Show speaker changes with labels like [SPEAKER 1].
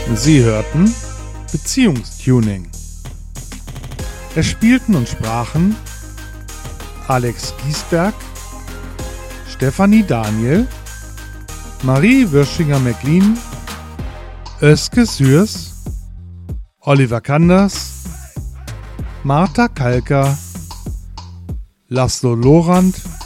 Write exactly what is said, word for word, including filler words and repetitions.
[SPEAKER 1] Sie hörten Beziehungstuning. Es spielten und sprachen Alex Giesberg, Stefanie Daniel, Marie Würschinger-McLean, Özge Sürs, Oliver Kanders, Martha Kalker, Laszlo Lorand